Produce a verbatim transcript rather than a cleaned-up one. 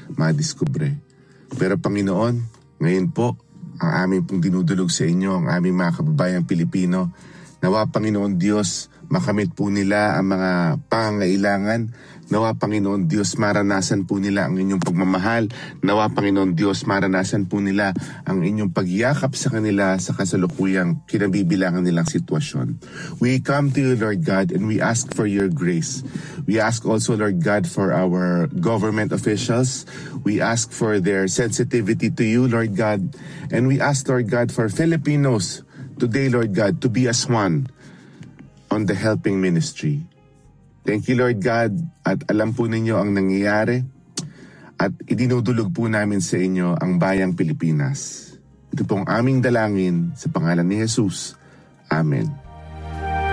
madiskubre. Pero Panginoon, ngayon po, ang aming pong dinudulog sa inyo, ang aming mga kababayang Pilipino, nawa Panginoon Diyos, makamit po nila ang mga pangangailangan. Nawa Panginoon Diyos, maranasan po nila ang inyong pagmamahal. Nawa Panginoon Diyos, maranasan po nila ang inyong pagyakap sa kanila sa kasalukuyang kinabibilangan nilang sitwasyon. We come to you, Lord God, and we ask for your grace. We ask also, Lord God, for our government officials. We ask for their sensitivity to you, Lord God. And we ask, Lord God, for Filipinos today, Lord God, to be as one on the helping ministry. Thank you, Lord God, at alam po ninyo ang nangyayari at idinudulog po namin sa inyo ang bayang Pilipinas. Ito pong aming dalangin sa pangalan ni Jesus. Amen.